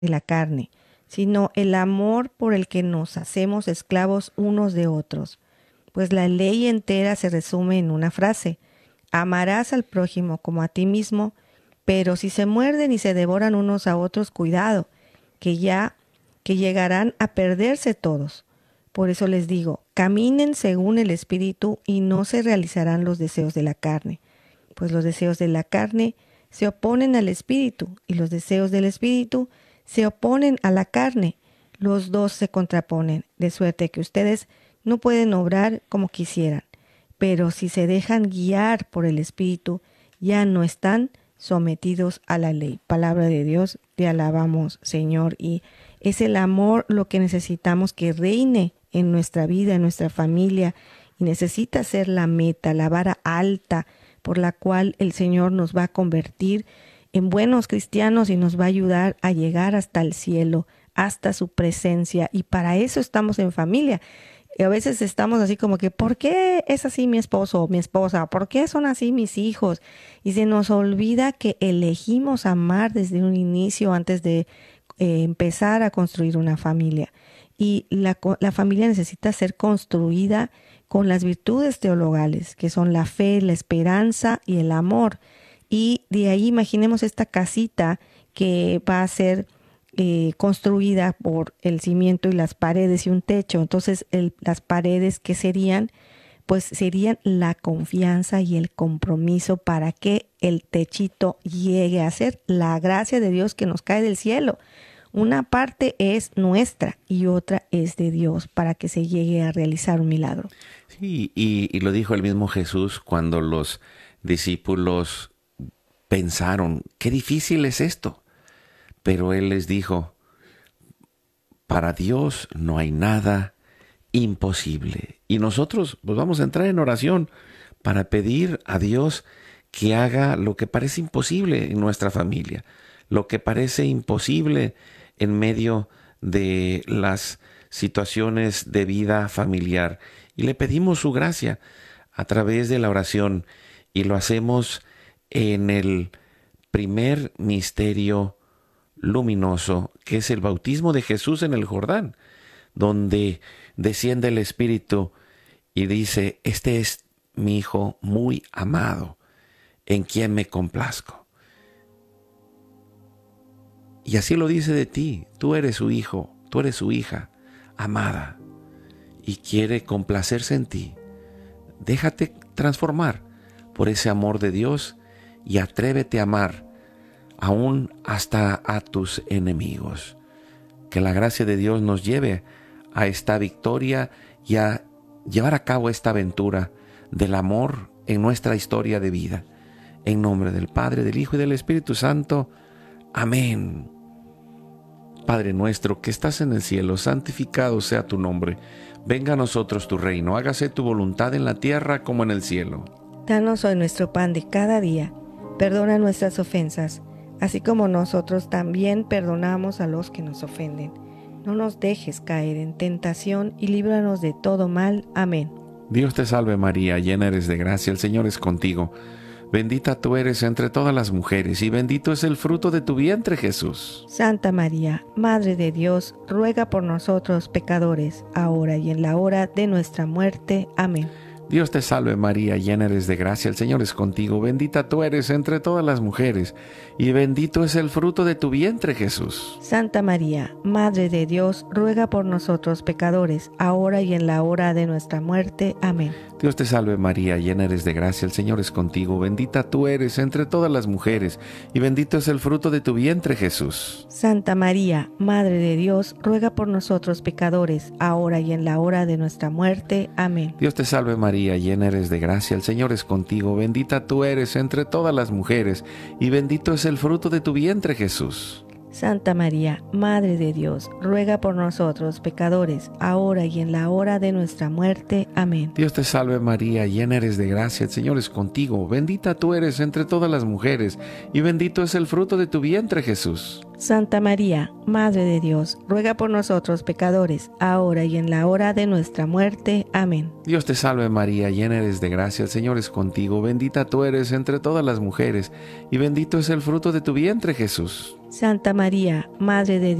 de la carne, sino el amor por el que nos hacemos esclavos unos de otros. Pues la ley entera se resume en una frase: amarás al prójimo como a ti mismo. Pero si se muerden y se devoran unos a otros, cuidado, que llegarán a perderse todos. Por eso les digo, caminen según el Espíritu y no se realizarán los deseos de la carne. Pues los deseos de la carne se oponen al Espíritu y los deseos del Espíritu se oponen a la carne. Los dos se contraponen, de suerte que ustedes no pueden obrar como quisieran. Pero si se dejan guiar por el Espíritu, ya no están sometidos a la ley. Palabra de Dios, te alabamos, Señor. Y es el amor lo que necesitamos que reine en nuestra vida, en nuestra familia. Y necesita ser la meta, la vara alta por la cual el Señor nos va a convertir en buenos cristianos y nos va a ayudar a llegar hasta el cielo, hasta su presencia. Y para eso estamos en familia. Y a veces estamos así como que, ¿por qué es así mi esposo o mi esposa? ¿Por qué son así mis hijos? Y se nos olvida que elegimos amar desde un inicio antes de empezar a construir una familia. Y la familia necesita ser construida con las virtudes teologales, que son la fe, la esperanza y el amor. Y de ahí imaginemos esta casita que va a ser construida por el cimiento y las paredes y un techo. Entonces las paredes que serían, pues serían la confianza y el compromiso para que el techito llegue a ser la gracia de Dios que nos cae del cielo. Una parte es nuestra y otra es de Dios para que se llegue a realizar un milagro. Sí, y lo dijo el mismo Jesús cuando los discípulos pensaron, qué difícil es esto. Pero Él les dijo, para Dios no hay nada imposible. Y nosotros pues vamos a entrar en oración para pedir a Dios que haga lo que parece imposible en nuestra familia, lo que parece imposible en medio de las situaciones de vida familiar. Y le pedimos su gracia a través de la oración y lo hacemos en el primer misterio luminoso, que es el bautismo de Jesús en el Jordán, donde desciende el Espíritu y dice, este es mi Hijo muy amado, en quien me complazco. Y así lo dice de ti, tú eres su hijo, tú eres su hija, amada, y quiere complacerse en ti. Déjate transformar por ese amor de Dios y atrévete a amar aún hasta a tus enemigos. Que la gracia de Dios nos lleve a esta victoria y a llevar a cabo esta aventura del amor en nuestra historia de vida. En nombre del Padre, del Hijo y del Espíritu Santo. Amén. Padre nuestro que estás en el cielo, santificado sea tu nombre. Venga a nosotros tu reino, hágase tu voluntad en la tierra como en el cielo. Danos hoy nuestro pan de cada día. Perdona nuestras ofensas, así como nosotros también perdonamos a los que nos ofenden. No nos dejes caer en tentación y líbranos de todo mal. Amén. Dios te salve María, llena eres de gracia, el Señor es contigo. Bendita tú eres entre todas las mujeres y bendito es el fruto de tu vientre, Jesús. Santa María, Madre de Dios, ruega por nosotros pecadores, ahora y en la hora de nuestra muerte. Amén. Dios te salve María, llena eres de gracia, el Señor es contigo, bendita tú eres entre todas las mujeres, y bendito es el fruto de tu vientre, Jesús. Santa María, Madre de Dios, ruega por nosotros pecadores, ahora y en la hora de nuestra muerte. Amén. Dios te salve María, llena eres de gracia, el Señor es contigo, bendita tú eres entre todas las mujeres, y bendito es el fruto de tu vientre, Jesús. Santa María, Madre de Dios, ruega por nosotros pecadores, ahora y en la hora de nuestra muerte. Amén. Dios te salve María, llena eres de gracia, el Señor es contigo, bendita tú eres entre todas las mujeres, y bendito es el fruto de tu vientre, Jesús. Santa María, Madre de Dios, ruega por nosotros pecadores, ahora y en la hora de nuestra muerte. Amén. Dios te salve María, llena eres de gracia, el Señor es contigo, bendita tú eres entre todas las mujeres, y bendito es el fruto de tu vientre, Jesús. Santa María, Madre de Dios, ruega por nosotros pecadores, ahora y en la hora de nuestra muerte. Amén. Dios te salve María, llena eres de gracia, el Señor es contigo, bendita tú eres entre todas las mujeres, y bendito es el fruto de tu vientre, Jesús. Santa María, Madre de